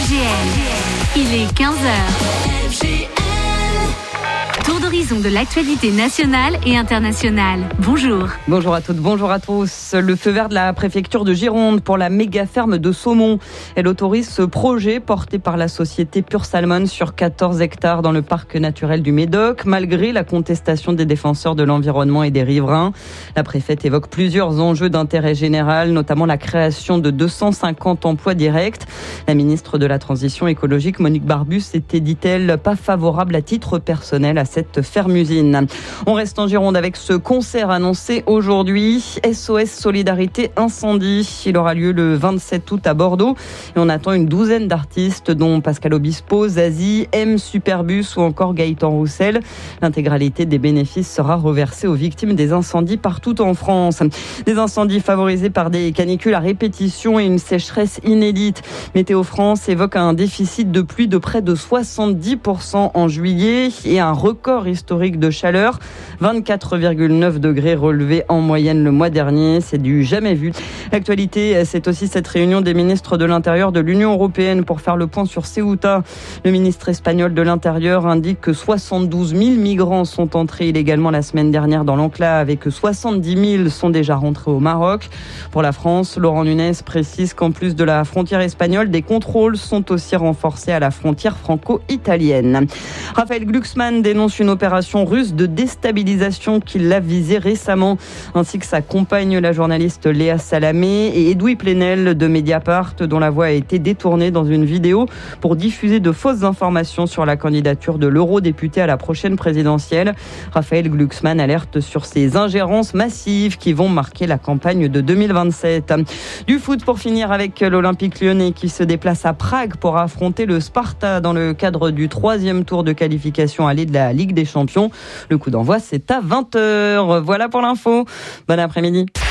LGN. Il est 15h. Tour d'horizon de l'actualité nationale et internationale. Bonjour. Bonjour à toutes, bonjour à tous. Le feu vert de la préfecture de Gironde pour la méga ferme de saumon. Elle autorise ce projet porté par la société Pure Salmon sur 14 hectares dans le parc naturel du Médoc, malgré la contestation des défenseurs de l'environnement et des riverains. La préfète évoque plusieurs enjeux d'intérêt général, notamment la création de 250 emplois directs. La ministre de la Transition écologique, Monique Barbus, était, dit-elle, pas favorable à titre personnel à cette ferme-usine. On reste en Gironde avec ce concert annoncé aujourd'hui. SOS Solidarité Incendie. Il aura lieu le 27 août à Bordeaux. Et on attend une douzaine d'artistes, dont Pascal Obispo, Zazie, M Superbus ou encore Gaëtan Roussel. L'intégralité des bénéfices sera reversée aux victimes des incendies partout en France. Des incendies favorisés par des canicules à répétition et une sécheresse inédite. Météo France évoque un déficit de pluie de près de 70% en juillet et un record historique de chaleur. 24,9 degrés relevés en moyenne le mois dernier. C'est du jamais vu. L'actualité, c'est aussi cette réunion des ministres de l'Intérieur de l'Union européenne pour faire le point sur Ceuta. Le ministre espagnol de l'Intérieur indique que 72 000 migrants sont entrés illégalement la semaine dernière dans l'enclave et que 70 000 sont déjà rentrés au Maroc. Pour la France, Laurent Nunez précise qu'en plus de la frontière espagnole, des contrôles sont aussi renforcés à la frontière franco-italienne. Raphaël Glucksmann dénonce une opération russe de déstabilisation qui l'a visé récemment, ainsi que sa compagne, la journaliste Léa Salamé, et Edoui Plenel de Mediapart, dont la voix a été détournée dans une vidéo pour diffuser de fausses informations sur la candidature de l'eurodéputé à la prochaine présidentielle. Raphaël Glucksmann alerte sur ces ingérences massives qui vont marquer la campagne de 2027. Du foot pour finir avec l'Olympique lyonnais qui se déplace à Prague pour affronter le Sparta dans le cadre du 3e tour de qualification aller de la Ligue des Champions. Le coup d'envoi, c'est à 20h. Voilà pour l'info. Bon après-midi.